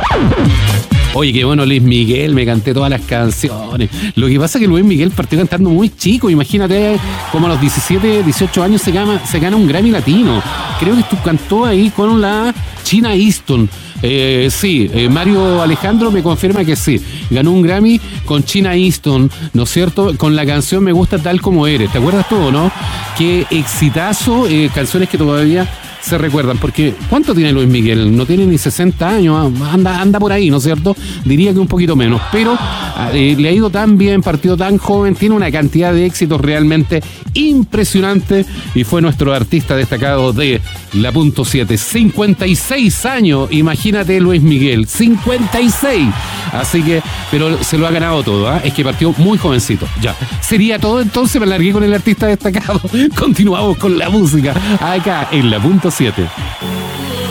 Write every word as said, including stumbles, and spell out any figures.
Oye, qué bueno Luis Miguel, me canté todas las canciones. Lo que pasa es que Luis Miguel partió cantando muy chico, imagínate, como a los diecisiete, dieciocho años se gana, se gana un Grammy Latino. Creo que tú cantó ahí con la China Easton. Eh, sí, eh, Mario Alejandro me confirma que sí, ganó un Grammy con China Easton, ¿no es cierto? Con la canción Me Gusta Tal Como Eres, ¿te acuerdas todo, no? Qué exitazo, eh, canciones que todavía se recuerdan, porque ¿cuánto tiene Luis Miguel? No tiene ni sesenta años, anda, anda por ahí, ¿no es cierto? Diría que un poquito menos, pero eh, le ha ido tan bien, partido tan joven, tiene una cantidad de éxitos realmente impresionante y fue nuestro artista destacado de la punto siete. cincuenta y seis años, imagínate Luis Miguel, cincuenta y seis. Así que, pero se lo ha ganado todo, ¿eh? Es que partió muy jovencito. Ya, sería todo entonces, me largué con el artista destacado. Continuamos con la música acá en la punto siete.